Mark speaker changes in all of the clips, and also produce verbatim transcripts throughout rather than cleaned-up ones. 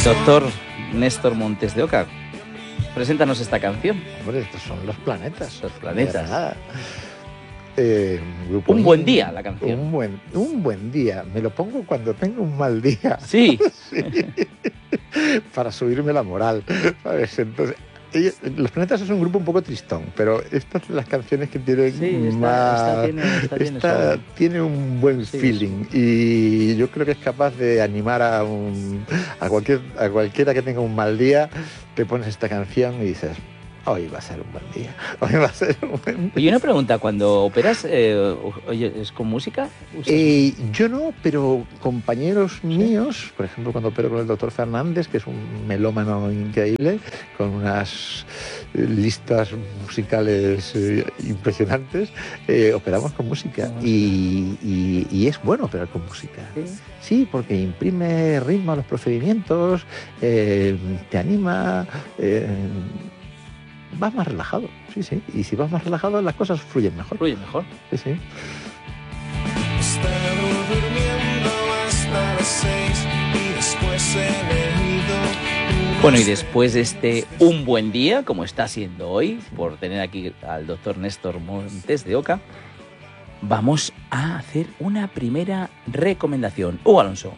Speaker 1: Doctor Néstor Montes de Oca, preséntanos esta canción.
Speaker 2: Hombre, estos son los planetas.
Speaker 1: Los planetas.
Speaker 2: Eh, un,
Speaker 1: un buen día la canción.
Speaker 2: Un buen, un buen día. Me lo pongo cuando tengo un mal día.
Speaker 1: Sí.
Speaker 2: Sí. Para subirme la moral, ¿sabes? Entonces, ellos, Los Planetas es un grupo un poco tristón, pero estas son las canciones que tienen
Speaker 1: sí, esta,
Speaker 2: más...
Speaker 1: Esta, tiene, esta,
Speaker 2: esta
Speaker 1: tiene,
Speaker 2: tiene un buen
Speaker 1: sí,
Speaker 2: feeling
Speaker 1: sí.
Speaker 2: Y yo creo que es capaz de animar a, un, a, cualquier, a cualquiera que tenga un mal día. Te pones esta canción y dices... Hoy va a ser un buen día. Hoy va a ser un buen día.
Speaker 1: Oye, una pregunta. Cuando operas, eh, oye, ¿es con música?
Speaker 2: Eh, yo no, pero compañeros ¿Sí? míos, por ejemplo, cuando opero con el doctor Fernández, que es un melómano increíble, con unas listas musicales eh, impresionantes, eh, operamos con música. Uh-huh. y, y, y es bueno operar con música. ¿Sí? Sí, porque imprime ritmo a los procedimientos, eh, te anima... Eh, vas más relajado, sí, sí. Y si vas más relajado, las cosas fluyen mejor.
Speaker 1: Fluyen mejor.
Speaker 2: Sí, sí.
Speaker 1: Bueno, y después de este un buen día, como está siendo hoy, por tener aquí al doctor Néstor Montes de Oca, vamos a hacer una primera recomendación. Hugo Alonso.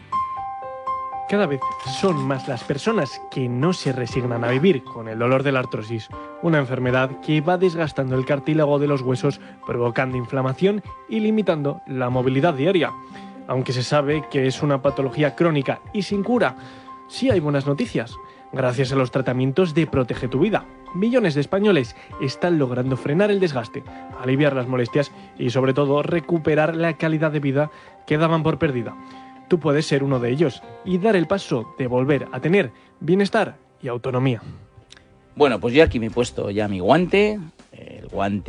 Speaker 3: Cada vez son más las personas que no se resignan a vivir con el dolor de la artrosis, una enfermedad que va desgastando el cartílago de los huesos, provocando inflamación y limitando la movilidad diaria. Aunque se sabe que es una patología crónica y sin cura, sí hay buenas noticias. Gracias a los tratamientos de Protege tu Vida, millones de españoles están logrando frenar el desgaste, aliviar las molestias y sobre todo recuperar la calidad de vida que daban por perdida. Tú puedes ser uno de ellos y dar el paso de volver a tener bienestar y autonomía.
Speaker 1: Bueno, pues yo aquí me he puesto ya mi guante, el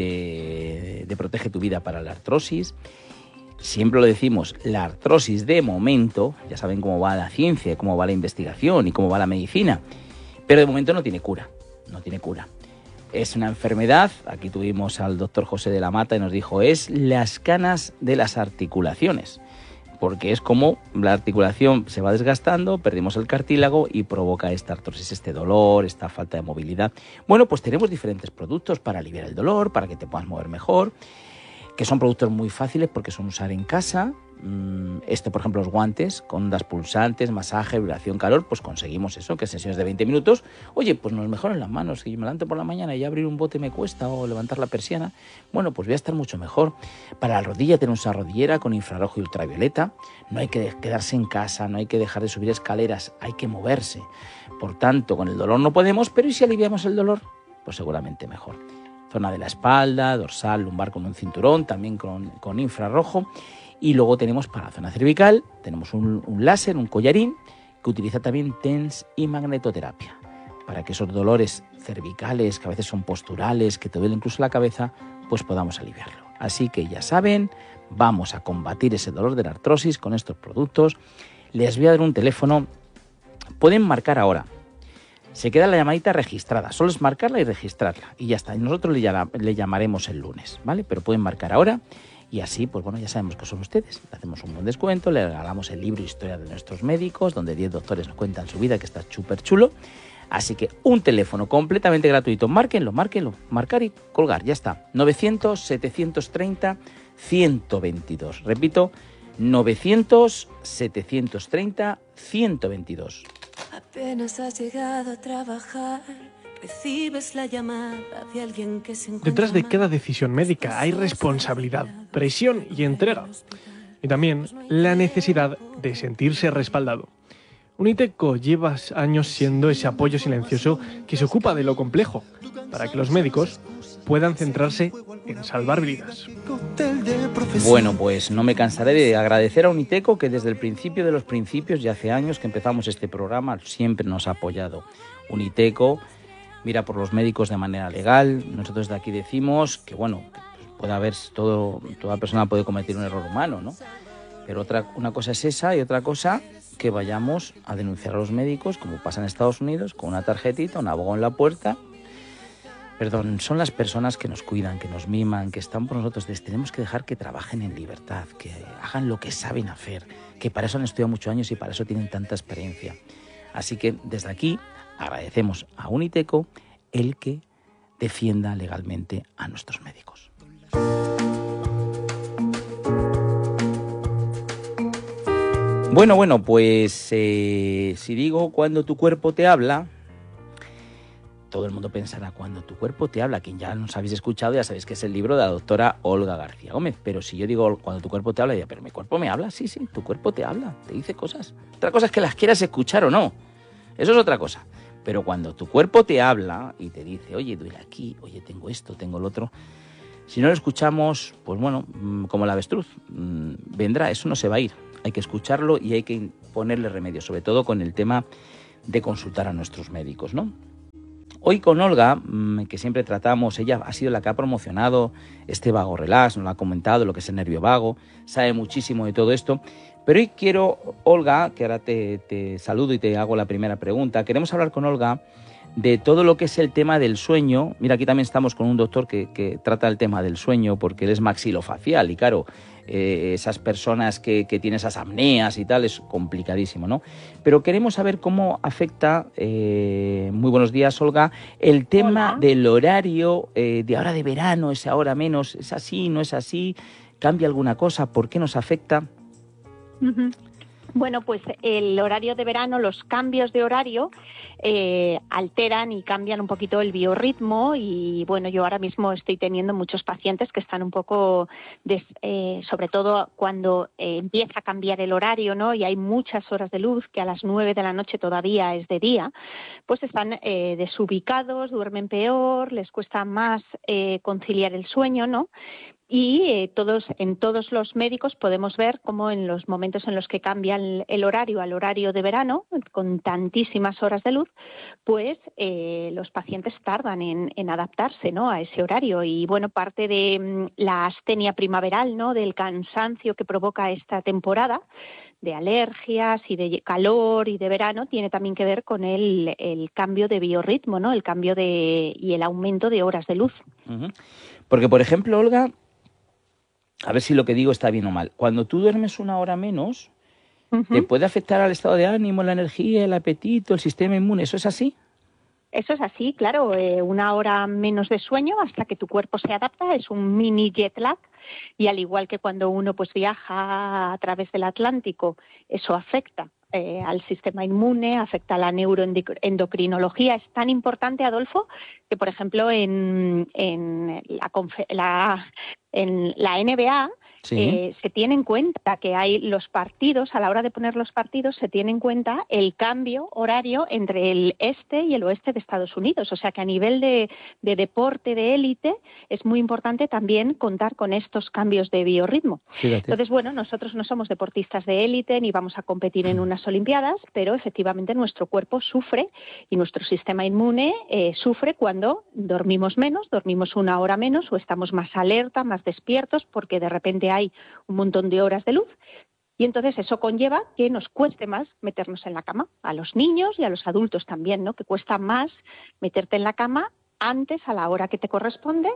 Speaker 1: guante de Protege tu Vida para la artrosis. Siempre lo decimos, la artrosis de momento, ya saben cómo va la ciencia, cómo va la investigación y cómo va la medicina, pero de momento no tiene cura, no tiene cura. Es una enfermedad, aquí tuvimos al doctor José de la Mata y nos dijo, es las canas de las articulaciones. Porque es como la articulación se va desgastando, perdemos el cartílago y provoca esta artrosis, este dolor, esta falta de movilidad. Bueno, pues tenemos diferentes productos para aliviar el dolor, para que te puedas mover mejor, que son productos muy fáciles porque son usar en casa. Esto, por ejemplo, los guantes con ondas pulsantes, masaje, vibración, calor, pues conseguimos eso, que sesiones de veinte minutos, oye, pues nos mejoran las manos, que yo me levanto por la mañana y abrir un bote me cuesta o levantar la persiana, bueno, pues voy a estar mucho mejor. Para la rodilla tenemos una rodillera con infrarrojo y ultravioleta, no hay que quedarse en casa, no hay que dejar de subir escaleras, hay que moverse. Por tanto, con el dolor no podemos, pero ¿y si aliviamos el dolor? Pues seguramente mejor. Zona de la espalda, dorsal, lumbar con un cinturón, también con, con infrarrojo. Y luego tenemos para la zona cervical, tenemos un, un láser, un collarín, que utiliza también T E N S y magnetoterapia, para que esos dolores cervicales, que a veces son posturales, que te duele incluso la cabeza, pues podamos aliviarlo. Así que ya saben, vamos a combatir ese dolor de la artrosis con estos productos. Les voy a dar un teléfono, pueden marcar ahora. Se queda la llamadita registrada, solo es marcarla y registrarla, y ya está. Y nosotros le, llama, le llamaremos el lunes, ¿vale? Pero pueden marcar ahora. Y así, pues bueno, ya sabemos que son ustedes. Le hacemos un buen descuento, le regalamos el libro Historia de nuestros médicos, donde diez doctores nos cuentan su vida, que está súper chulo. Así que un teléfono completamente gratuito. Márquenlo, márquenlo, marcar y colgar, ya está. novecientos, setecientos treinta, ciento veintidós. Repito, novecientos, setecientos treinta, ciento veintidós.
Speaker 4: Apenas has llegado a trabajar, recibes la llamada de alguien que se encuentra.
Speaker 3: Detrás de cada decisión médica hay responsabilidad, presión y entrega. Y también la necesidad de sentirse respaldado. Uniteco lleva años siendo ese apoyo silencioso que se ocupa de lo complejo, para que los médicos puedan centrarse en salvar vidas.
Speaker 1: Bueno, pues no me cansaré de agradecer a Uniteco, que desde el principio de los principios, y hace años que empezamos este programa, siempre nos ha apoyado. Uniteco mira por los médicos de manera legal. Nosotros de aquí decimos que, bueno, puede haber todo, toda persona puede cometer un error humano, ¿no? Pero otra, una cosa es esa y otra cosa que vayamos a denunciar a los médicos, como pasa en Estados Unidos, con una tarjetita, un abogado en la puerta. Perdón, son las personas que nos cuidan, que nos miman, que están por nosotros. Les tenemos que dejar que trabajen en libertad, que hagan lo que saben hacer, que para eso han estudiado muchos años y para eso tienen tanta experiencia. Así que desde aquí agradecemos a Uniteco el que defienda legalmente a nuestros médicos. Bueno, bueno, pues eh, si digo cuando tu cuerpo te habla, todo el mundo pensará cuando tu cuerpo te habla. Quien ya nos habéis escuchado ya sabéis que es el libro de la doctora Olga García Gómez. Pero si yo digo cuando tu cuerpo te habla, diría, pero mi cuerpo me habla. Sí, sí, tu cuerpo te habla, te dice cosas. Otra cosa es que las quieras escuchar o no. Eso es otra cosa. Pero cuando tu cuerpo te habla y te dice, oye, duele aquí, oye, tengo esto, tengo lo otro, si no lo escuchamos, pues bueno, como la avestruz, vendrá, eso no se va a ir. Hay que escucharlo y hay que ponerle remedio, sobre todo con el tema de consultar a nuestros médicos, ¿no? Hoy con Olga, que siempre tratamos, ella ha sido la que ha promocionado este vago relax, nos lo ha comentado, lo que es el nervio vago, sabe muchísimo de todo esto. Pero hoy quiero, Olga, que ahora te, te saludo y te hago la primera pregunta, queremos hablar con Olga de todo lo que es el tema del sueño. Mira, aquí también estamos con un doctor que, que trata el tema del sueño porque él es maxilofacial y claro, eh, esas personas que, que tienen esas apneas y tal es complicadísimo, ¿no? Pero queremos saber cómo afecta, eh, muy buenos días, Olga, el tema
Speaker 5: Hola.
Speaker 1: del horario eh, de ahora de verano, ese ahora menos, ¿es así, no es así? ¿Cambia alguna cosa? ¿Por qué nos afecta?
Speaker 5: Uh-huh. Bueno, pues el horario de verano, los cambios de horario eh, alteran y cambian un poquito el biorritmo y bueno, yo ahora mismo estoy teniendo muchos pacientes que están un poco, des, eh, sobre todo cuando eh, empieza a cambiar el horario, ¿no? Y hay muchas horas de luz que a las nueve de la noche todavía es de día, pues están eh, desubicados, duermen peor, les cuesta más eh, conciliar el sueño, ¿no? Y eh, todos, en todos los médicos podemos ver cómo en los momentos en los que cambia el, el horario al horario de verano, con tantísimas horas de luz, pues eh, los pacientes tardan en, en adaptarse, ¿no?, a ese horario. Y bueno, parte de mm, la astenia primaveral, ¿no?, del cansancio que provoca esta temporada, de alergias y de calor y de verano, tiene también que ver con el, el cambio de biorritmo, ¿no?, el cambio de y el aumento de horas de luz.
Speaker 1: Uh-huh. Porque, por ejemplo, Olga, a ver si lo que digo está bien o mal. Cuando tú duermes una hora menos, uh-huh, ¿te puede afectar al estado de ánimo, la energía, el apetito, el sistema inmune? ¿Eso es así?
Speaker 5: Eso es así, claro. Eh, una hora menos de sueño hasta que tu cuerpo se adapta, es un mini jet lag. Y al igual que cuando uno pues viaja a través del Atlántico, eso afecta eh, al sistema inmune, afecta a la neuroendocrinología. Es tan importante, Adolfo, que por ejemplo en, en, la, la, en la N B A sí. eh, se tiene en cuenta que hay los partidos, a la hora de poner los partidos, se tiene en cuenta el cambio horario entre el este y el oeste de Estados Unidos. O sea que a nivel de, de deporte de élite es muy importante también contar con estos cambios de biorritmo. Fíjate. Entonces, bueno, nosotros no somos deportistas de élite ni vamos a competir en unas olimpiadas, pero efectivamente nuestro cuerpo sufre y nuestro sistema inmune eh, sufre cuando dormimos menos, dormimos una hora menos o estamos más alerta, más despiertos porque de repente hay un montón de horas de luz. Y entonces eso conlleva que nos cueste más meternos en la cama, a los niños y a los adultos también, ¿no? Que cuesta más meterte en la cama antes, a la hora que te corresponde,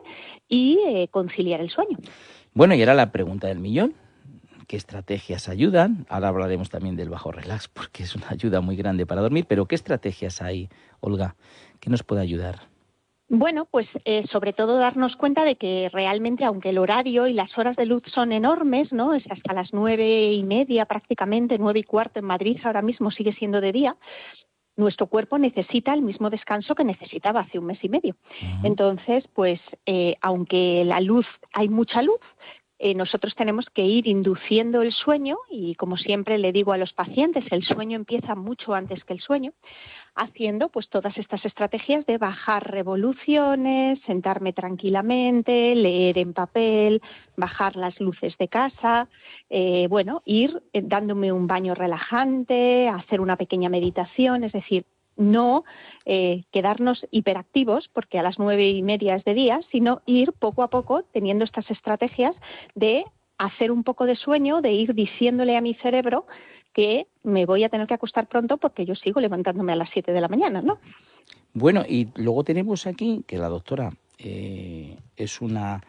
Speaker 5: y eh, conciliar el sueño.
Speaker 1: Bueno, y ahora la pregunta del millón. ¿Qué estrategias ayudan? Ahora hablaremos también del bajo relax, porque es una ayuda muy grande para dormir, pero ¿qué estrategias hay, Olga? ¿Qué nos puede ayudar?
Speaker 5: Bueno, pues eh, sobre todo darnos cuenta de que realmente, aunque el horario y las horas de luz son enormes, ¿no? Es hasta las nueve y media prácticamente, nueve y cuarto en Madrid ahora mismo sigue siendo de día, nuestro cuerpo necesita el mismo descanso que necesitaba hace un mes y medio. Uh-huh. Entonces, pues, eh, aunque la luz, hay mucha luz, eh, nosotros tenemos que ir induciendo el sueño y, como siempre le digo a los pacientes, el sueño empieza mucho antes que el sueño, haciendo pues todas estas estrategias de bajar revoluciones, sentarme tranquilamente, leer en papel, bajar las luces de casa, eh, bueno, ir eh, dándome un baño relajante, hacer una pequeña meditación, es decir, no eh, quedarnos hiperactivos porque a las nueve y media es de día, sino ir poco a poco teniendo estas estrategias de hacer un poco de sueño, de ir diciéndole a mi cerebro que me voy a tener que acostar pronto porque yo sigo levantándome a las siete de la mañana, ¿no?
Speaker 1: Bueno, y luego tenemos aquí que la doctora eh, es una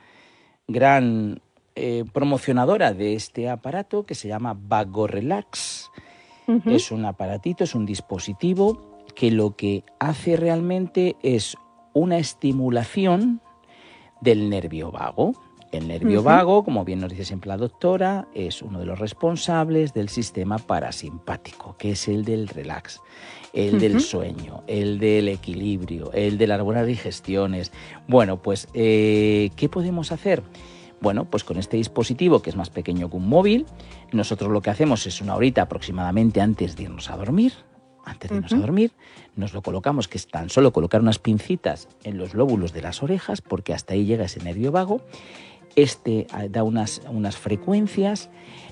Speaker 1: gran eh, promocionadora de este aparato que se llama Vago Relax. Uh-huh. Es un aparatito, es un dispositivo que lo que hace realmente es una estimulación del nervio vago. El nervio uh-huh. vago, como bien nos dice siempre la doctora, es uno de los responsables del sistema parasimpático, que es el del relax, el uh-huh. del sueño, el del equilibrio, el de las buenas digestiones. Bueno, pues, eh, ¿qué podemos hacer? Bueno, pues con este dispositivo, que es más pequeño que un móvil, nosotros lo que hacemos es una horita aproximadamente antes de irnos a dormir. Antes de irnos uh-huh. a dormir, nos lo colocamos, que es tan solo colocar unas pincitas en los lóbulos de las orejas, porque hasta ahí llega ese nervio vago. Este da unas, unas frecuencias,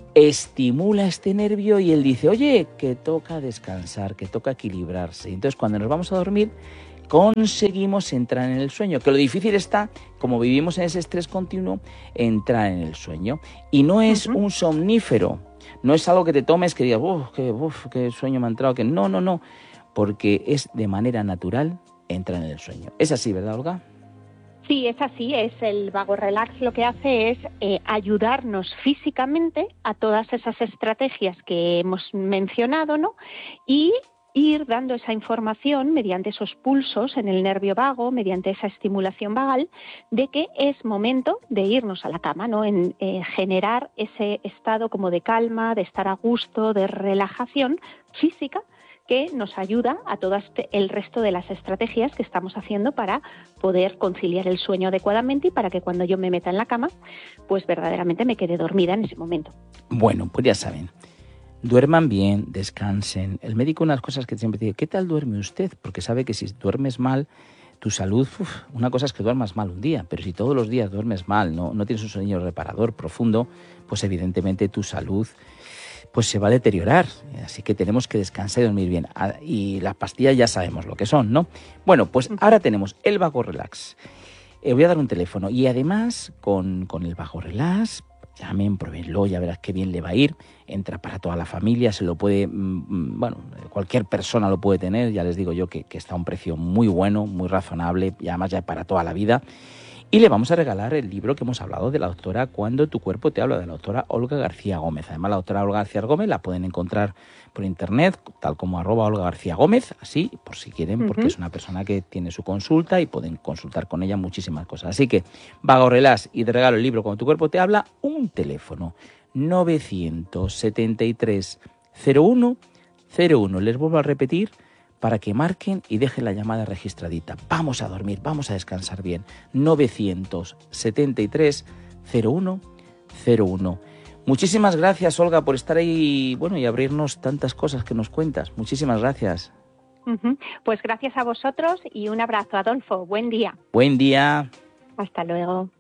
Speaker 1: estimula este nervio y él dice, oye, que toca descansar, que toca equilibrarse. Entonces, cuando nos vamos a dormir, conseguimos entrar en el sueño, que lo difícil está, como vivimos en ese estrés continuo, entrar en el sueño. Y no es uh-huh. un somnífero, no es algo que te tomes que digas, uff, qué, uf, qué sueño me ha entrado, que no, no, no, porque es de manera natural entrar en el sueño. Es así, ¿verdad, Olga?
Speaker 5: Sí, es así, es el Vago Relax lo que hace es eh, ayudarnos físicamente a todas esas estrategias que hemos mencionado, ¿no? Y ir dando esa información mediante esos pulsos en el nervio vago, mediante esa estimulación vagal, de que es momento de irnos a la cama, ¿no? En eh, generar ese estado como de calma, de estar a gusto, de relajación física, que nos ayuda a todo este, el resto de las estrategias que estamos haciendo para poder conciliar el sueño adecuadamente y para que cuando yo me meta en la cama, pues verdaderamente me quede dormida en ese momento.
Speaker 1: Bueno, pues ya saben, duerman bien, descansen. El médico, unas cosas que siempre dice, ¿qué tal duerme usted? Porque sabe que si duermes mal, tu salud, uf, una cosa es que duermas mal un día, pero si todos los días duermes mal, no, no tienes un sueño reparador profundo, pues evidentemente tu salud pues se va a deteriorar, así que tenemos que descansar y dormir bien. Y las pastillas ya sabemos lo que son, ¿no? Bueno, pues ahora tenemos el Vago Relax. Eh, voy a dar un teléfono y además con, con el Vago Relax, llamen, pruébenlo, ya verás qué bien le va a ir. Entra para toda la familia, se lo puede, mmm, bueno, cualquier persona lo puede tener, ya les digo yo que, que está a un precio muy bueno, muy razonable y además ya para toda la vida. Y le vamos a regalar el libro que hemos hablado de la doctora Cuando tu cuerpo te habla, de la doctora Olga García Gómez. Además, la doctora Olga García Gómez la pueden encontrar por internet, tal como arroba Olga García Gómez, así, por si quieren, porque uh-huh. es una persona que tiene su consulta y pueden consultar con ella muchísimas cosas. Así que, Vago Relax y de regalo el libro Cuando tu cuerpo te habla, un teléfono, novecientos setenta y tres cero uno cero uno. Les vuelvo a repetir, para que marquen y dejen la llamada registradita. Vamos a dormir, vamos a descansar bien. novecientos setenta y tres cero uno cero uno. Muchísimas gracias, Olga, por estar ahí, bueno, y abrirnos tantas cosas que nos cuentas. Muchísimas gracias.
Speaker 5: Uh-huh. Pues gracias a vosotros y un abrazo, Adolfo. Buen día.
Speaker 1: Buen día.
Speaker 5: Hasta luego.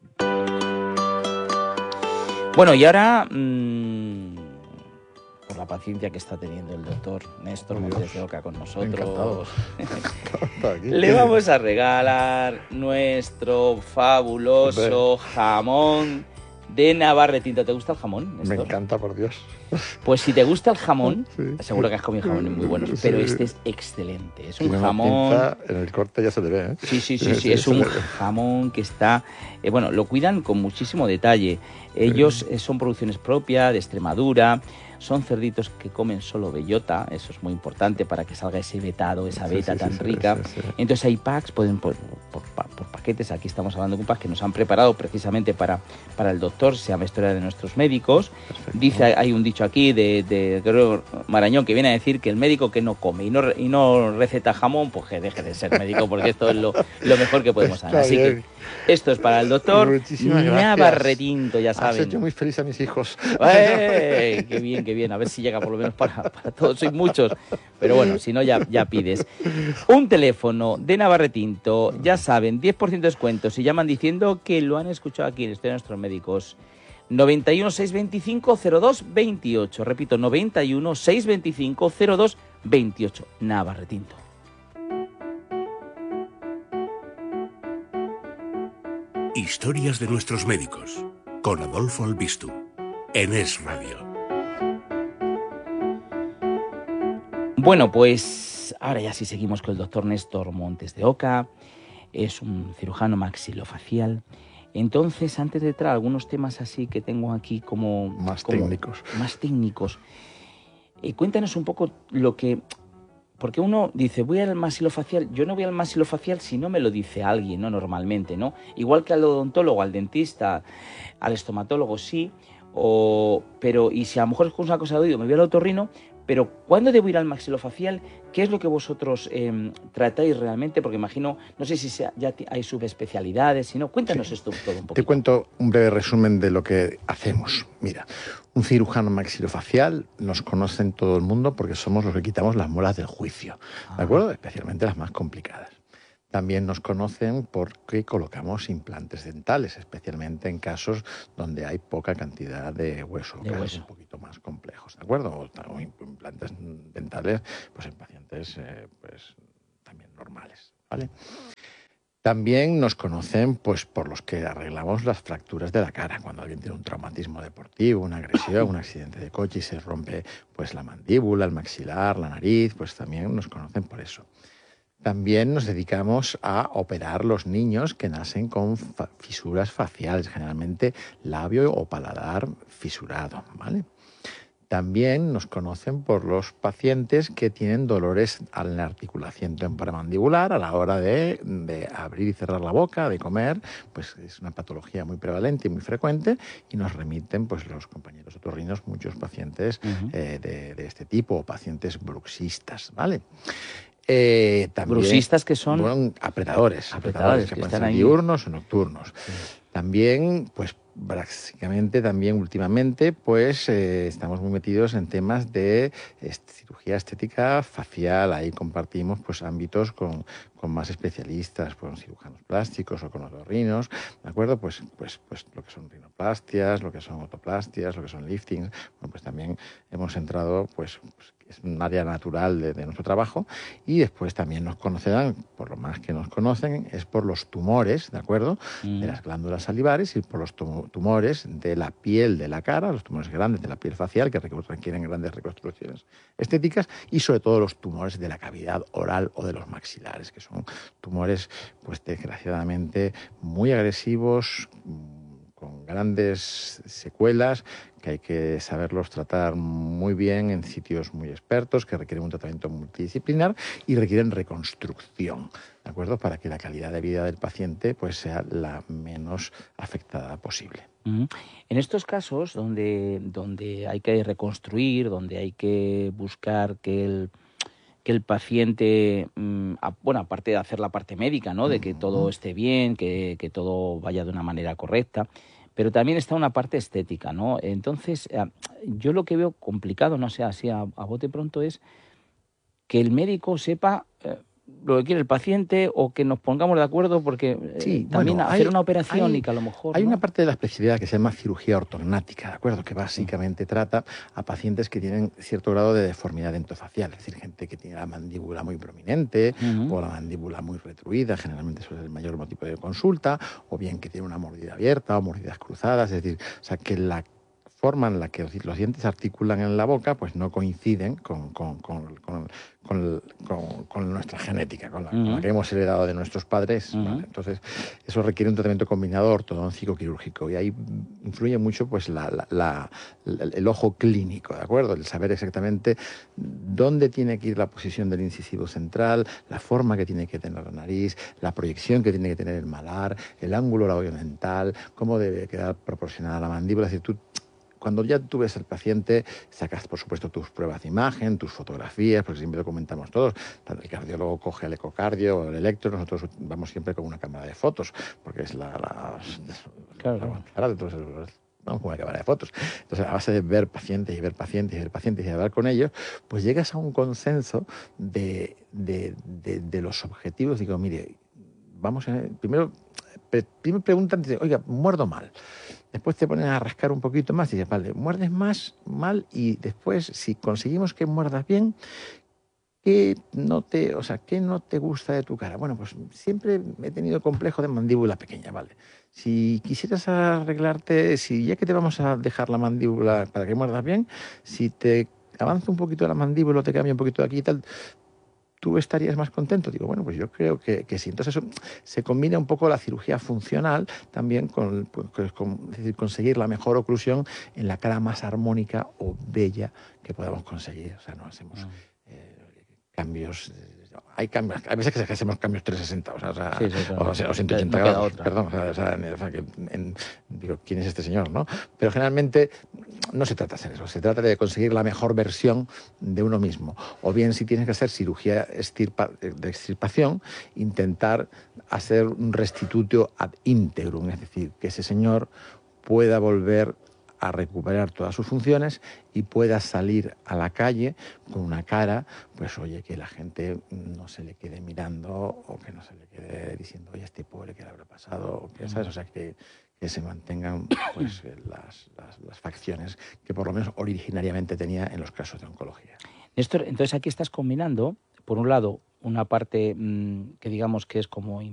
Speaker 1: Bueno, y ahora... Mmm... por la paciencia que está teniendo el doctor Néstor Montes de Oca con nosotros. Le vamos a regalar nuestro fabuloso jamón de Navarretinto. ¿Te gusta el jamón, Néstor?
Speaker 2: Me encanta, por Dios.
Speaker 1: Pues si te gusta el jamón, sí, seguro que has comido jamones muy buenos, sí, pero este es excelente. Es un jamón...
Speaker 2: En el corte ya se le ve, ¿eh?
Speaker 1: Sí, sí, sí, sí, es un jamón que está... Eh, bueno, lo cuidan con muchísimo detalle. Ellos eh, son producciones propias de Extremadura. Son cerditos que comen solo bellota, eso es muy importante para que salga ese vetado, esa beta sí, sí, tan sí, rica. Sí, sí, sí. Entonces hay packs, pueden por, por, por paquetes, aquí estamos hablando de un pack que nos han preparado precisamente para, para el doctor, se llama Historia de nuestros médicos. Perfecto. Dice, hay un dicho aquí de, de Gregorio Marañón que viene a decir que el médico que no come y no, y no receta jamón, pues que deje de ser médico, porque esto es lo, lo mejor que podemos hacer. Así bien. Que esto es para el doctor Navarretinto, ya saben.
Speaker 2: Has hecho muy feliz a mis hijos.
Speaker 1: ¡Ey! ¡Qué bien! Qué bien, a ver si llega por lo menos para, para todos, sois muchos, pero bueno, si no ya, ya pides. Un teléfono de Navarretinto, ya saben, diez por ciento de descuento si llaman diciendo que lo han escuchado aquí en Historia de nuestros médicos. noventa y uno, seiscientos veinticinco, cero dos veintiocho, repito, noventa y uno, seiscientos veinticinco, cero dos veintiocho, Navarretinto.
Speaker 6: Historias de nuestros médicos, con Adolfo Albistu, en Es Radio.
Speaker 1: Bueno, pues ahora ya sí seguimos con el doctor Néstor Montes de Oca, es un cirujano maxilofacial. Entonces, antes de entrar algunos temas así que tengo aquí como...
Speaker 2: Más
Speaker 1: como,
Speaker 2: técnicos.
Speaker 1: Más técnicos. Y cuéntanos un poco lo que... Porque uno dice, voy al maxilofacial. Yo no voy al maxilofacial si no me lo dice alguien, ¿no? Normalmente, ¿no? Igual que al odontólogo, al dentista, al estomatólogo, sí. O, pero, y si a lo mejor es una cosa de oído, me voy al otorrino. Pero, ¿cuándo debo ir al maxilofacial? ¿Qué es lo que vosotros eh, tratáis realmente? Porque imagino, no sé si sea, ya hay subespecialidades, si no, cuéntanos sí. esto todo un poquito.
Speaker 2: Te cuento un breve resumen de lo que hacemos. Mira, un cirujano maxilofacial nos conoce en todo el mundo porque somos los que quitamos las muelas del juicio, ¿de acuerdo? Especialmente las más complicadas. También nos conocen porque colocamos implantes dentales, especialmente en casos donde hay poca cantidad de hueso,
Speaker 1: de
Speaker 2: casos
Speaker 1: hueso.
Speaker 2: un poquito más complejos, ¿de acuerdo? O, o implantes dentales pues en pacientes eh, pues, también normales, ¿vale? También nos conocen pues, por los que arreglamos las fracturas de la cara. Cuando alguien tiene un traumatismo deportivo, una agresión, un accidente de coche y se rompe pues, la mandíbula, el maxilar, la nariz, pues también nos conocen por eso. También nos dedicamos a operar los niños que nacen con fa- fisuras faciales, generalmente labio o paladar fisurado, ¿vale? También nos conocen por los pacientes que tienen dolores en la articulación temporomandibular a la hora de, de abrir y cerrar la boca, de comer, pues es una patología muy prevalente y muy frecuente y nos remiten pues los compañeros otorrinos muchos pacientes uh-huh. eh, de, de este tipo, o pacientes bruxistas, ¿vale? Eh, también,
Speaker 1: bruxistas que son
Speaker 2: bueno, apretadores, apretadores,
Speaker 1: apretadores
Speaker 2: que,
Speaker 1: que
Speaker 2: pueden
Speaker 1: están
Speaker 2: ser
Speaker 1: ahí
Speaker 2: diurnos o nocturnos. Sí. También, pues básicamente, también últimamente, pues eh, estamos muy metidos en temas de est- cirugía estética facial. Ahí compartimos pues ámbitos con, con más especialistas, con cirujanos plásticos o con otorrinos, ¿de acuerdo? Pues, pues, pues lo que son rinoplastias, lo que son otoplastias, lo que son liftings. Bueno, pues también hemos entrado, pues, pues es un área natural de, de nuestro trabajo. Y después también nos conocerán, por lo más que nos conocen, es por los tumores, ¿de acuerdo? Mm. De las glándulas salivares y por los tumores de la piel de la cara, los tumores grandes de la piel facial que requieren grandes reconstrucciones estéticas y sobre todo los tumores de la cavidad oral o de los maxilares, que son tumores, pues desgraciadamente, muy agresivos, con grandes secuelas, que hay que saberlos tratar muy bien en sitios muy expertos, que requieren un tratamiento multidisciplinar y requieren reconstrucción, ¿de acuerdo? Para que la calidad de vida del paciente pues, sea la menos afectada posible.
Speaker 1: Uh-huh. En estos casos donde, donde hay que reconstruir, donde hay que buscar que el, que el paciente, mmm, a, bueno, aparte de hacer la parte médica, ¿no? De que uh-huh. todo esté bien, que, que todo vaya de una manera correcta, pero también está una parte estética, ¿no? Entonces, yo lo que veo complicado, no sé, así a, a bote pronto, es que el médico sepa eh, lo que quiere el paciente o que nos pongamos de acuerdo porque eh,
Speaker 2: sí,
Speaker 1: también
Speaker 2: bueno,
Speaker 1: hacer
Speaker 2: hay,
Speaker 1: una operación
Speaker 2: hay,
Speaker 1: y que a lo mejor...
Speaker 2: Hay
Speaker 1: ¿no?
Speaker 2: una parte de la especialidad que se llama cirugía ortognática, ¿de acuerdo? Que básicamente sí. trata a pacientes que tienen cierto grado de deformidad dentofacial, es decir, gente que tiene la mandíbula muy prominente uh-huh. o la mandíbula muy retruida, generalmente eso es el mayor motivo de consulta, o bien que tiene una mordida abierta o mordidas cruzadas, es decir, o sea, que la forma en la que los dientes articulan en la boca pues no coinciden con, con, con, con, con, con, con nuestra genética, con la, uh-huh. con la que hemos heredado de nuestros padres. Uh-huh. ¿vale? Entonces, eso requiere un tratamiento combinado ortodóntico quirúrgico y ahí influye mucho pues la, la, la, la, el ojo clínico, ¿de acuerdo? El saber exactamente dónde tiene que ir la posición del incisivo central, la forma que tiene que tener la nariz, la proyección que tiene que tener el malar, el ángulo labiodental, cómo debe quedar proporcionada la mandíbula. Es decir, tú cuando ya tú ves al paciente, sacas, por supuesto, tus pruebas de imagen, tus fotografías, porque siempre lo comentamos todos. El cardiólogo coge el ecocardio o el electro, nosotros vamos siempre con una cámara de fotos, porque es la... la
Speaker 1: claro.
Speaker 2: la, la entonces, vamos con una cámara de fotos. Entonces, a base de ver pacientes y ver pacientes y ver pacientes y hablar con ellos, pues llegas a un consenso de, de, de, de los objetivos. Digo, mire, vamos a... Primero, primero preguntan, oiga, muerdo mal. Después te ponen a rascar un poquito más y dices, vale, muerdes más, mal, y después, si conseguimos que muerdas bien, ¿qué no te, o sea, ¿qué no te gusta de tu cara? Bueno, pues siempre he tenido complejo de mandíbula pequeña, ¿vale? Si quisieras arreglarte, si ya que te vamos a dejar la mandíbula para que muerdas bien, si te avanza un poquito la mandíbula o te cambia un poquito de aquí y tal, ¿tú estarías más contento? Digo, bueno, pues yo creo que, que sí. Entonces eso, se combina un poco la cirugía funcional también con, pues, con es decir, conseguir la mejor oclusión en la cara más armónica o bella que podamos conseguir. O sea, no hacemos eh, cambios... Hay cambios, hay veces que hacemos cambios trescientos sesenta, o sea, sí, sí, claro. o, o ciento ochenta no grados, perdón, o sea, o sea, en, o sea que en, digo, ¿quién es este señor, no? Pero generalmente no se trata de hacer eso, se trata de conseguir la mejor versión de uno mismo. O bien, si tienes que hacer cirugía extirpa, de extirpación, intentar hacer un restitutio ad integrum, es decir, que ese señor pueda volver a recuperar todas sus funciones y pueda salir a la calle con una cara, pues oye, que la gente no se le quede mirando o que no se le quede diciendo, oye, este pobre, ¿qué le habrá pasado? O que, ¿sabes? O sea, que, que se mantengan pues las, las, las facciones que por lo menos originariamente tenía en los casos de oncología.
Speaker 1: Néstor, entonces aquí estás combinando, por un lado, una parte mmm, que digamos que es como